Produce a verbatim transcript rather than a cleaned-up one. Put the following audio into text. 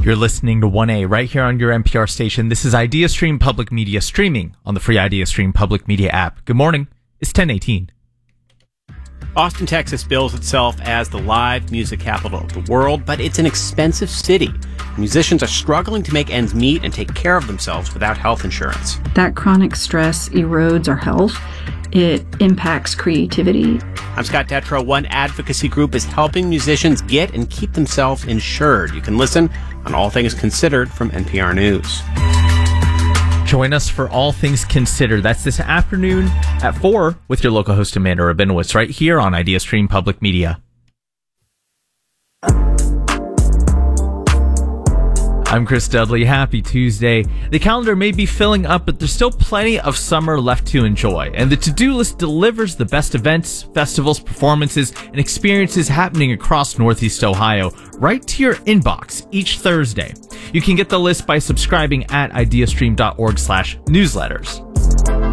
You're listening to one A right here on your N P R station. This is IdeaStream Public Media streaming on the free IdeaStream Public Media app. Good morning. It's ten eighteen. Austin, Texas bills itself as the live music capital of the world, but it's an expensive city. Musicians are struggling to make ends meet and take care of themselves without health insurance. That chronic stress erodes our health. It impacts creativity. I'm Scott Detrow. One advocacy group is helping musicians get and keep themselves insured. You can listen on All Things Considered from N P R News. Join us for All Things Considered. That's this afternoon at four with your local host Amanda Rabinowitz right here on IdeaStream Public Media. I'm Chris Dudley. Happy Tuesday. The calendar may be filling up, but there's still plenty of summer left to enjoy. And the to-do list delivers the best events, festivals, performances, and experiences happening across Northeast Ohio right to your inbox each Thursday. You can get the list by subscribing at ideastream.org slash newsletters.